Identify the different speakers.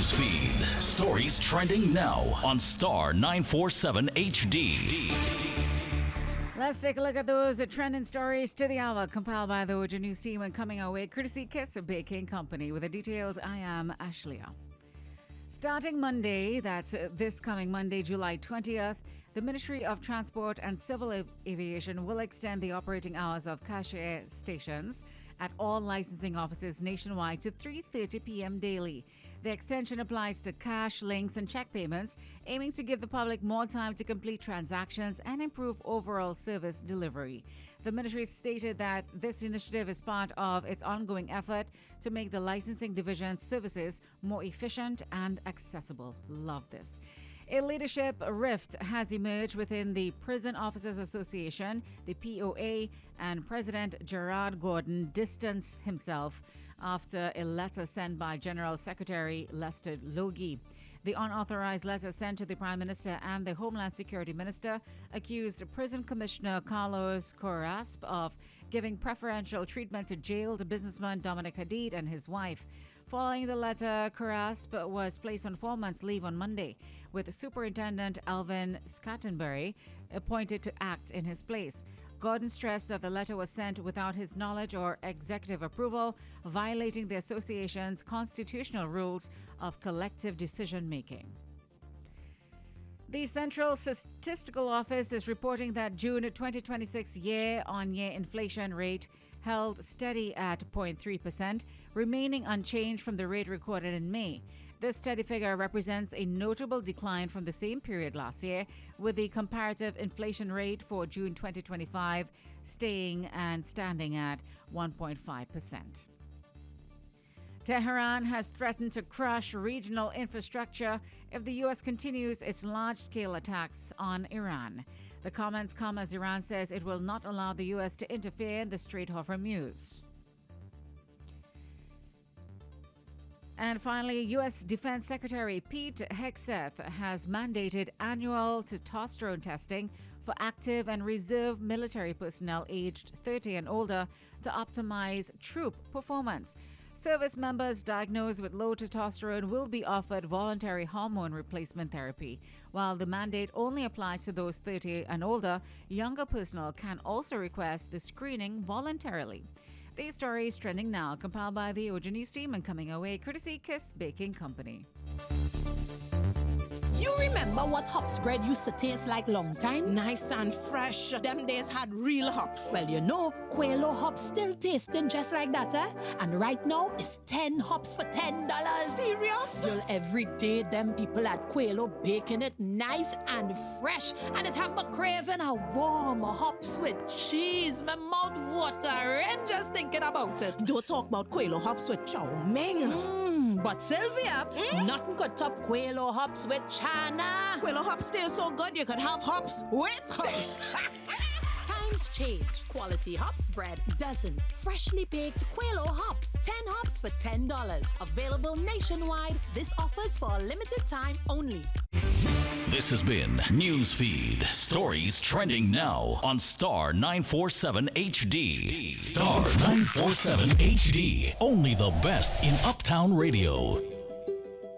Speaker 1: News feed. Stories trending now on Star 947 HD.
Speaker 2: Let's take a look at those trending stories to the hour, compiled by the OJ News team and coming our way, courtesy Kiss Baking Company. With the details, I am Ashleigh. Starting Monday, that's this coming Monday, July 20th, the Ministry of Transport and Civil Aviation will extend the operating hours of cashier stations at all licensing offices nationwide to 3:30 p.m. daily. The extension applies to cash, links, and check payments, aiming to give the public more time to complete transactions and improve overall service delivery. The ministry stated that this initiative is part of its ongoing effort to make the licensing division's services more efficient and accessible. Love this. A leadership rift has emerged within the Prison Officers Association, the POA, and President Gerard Gordon distanced himself after a letter sent by General Secretary Lester Logie. The unauthorized letter sent to the Prime Minister and the Homeland Security Minister accused Prison Commissioner Carlos Carraspe of giving preferential treatment to jailed businessman Dominic Hadid and his wife. Following the letter, Carraspe was placed on 4 months' leave on Monday, with Superintendent Alvin Scattenbury appointed to act in his place. Gordon stressed that the letter was sent without his knowledge or executive approval, violating the association's constitutional rules of collective decision-making. The Central Statistical Office is reporting that June 2026 year-on-year inflation rate held steady at 0.3%, remaining unchanged from the rate recorded in May. This steady figure represents a notable decline from the same period last year, with the comparative inflation rate for June 2025 standing at 1.5%. Tehran has threatened to crush regional infrastructure if the U.S. continues its large-scale attacks on Iran. The comments come as Iran says it will not allow the U.S. to interfere in the Strait of Hormuz. And finally, U.S. Defense Secretary Pete Hegseth has mandated annual testosterone testing for active and reserve military personnel aged 30 and older to optimize troop performance. Service members diagnosed with low testosterone will be offered voluntary hormone replacement therapy. While the mandate only applies to those 30 and older, younger personnel can also request the screening voluntarily. These stories trending now, compiled by the OJ News team and coming away, courtesy Kiss Baking Company.
Speaker 3: You remember what hops bread used to taste like long time?
Speaker 4: Nice and fresh. Them days had real hops.
Speaker 3: Well, you know, Quailo hops still tasting just like that, eh? And right now, it's 10 hops for $10.
Speaker 4: Serious?
Speaker 3: Well, every day, them people at Quailo baking it nice and fresh. And it have me craving a warm hops with cheese. My mouth watering just thinking about it.
Speaker 4: Don't talk about Quailo hops with chow mein.
Speaker 3: But Sylvia, nothing could top Quailo hops with Chana.
Speaker 4: Quailo hops taste so good you could have hops with hops.
Speaker 3: Times change. Quality hops bread doesn't. Freshly baked Quailo hops. 10 hops for $10. Available nationwide. This offer's for a limited time only.
Speaker 1: This has been Newsfeed. Stories trending now on Star 947 HD. Star 947 HD. Only the best in Uptown Radio.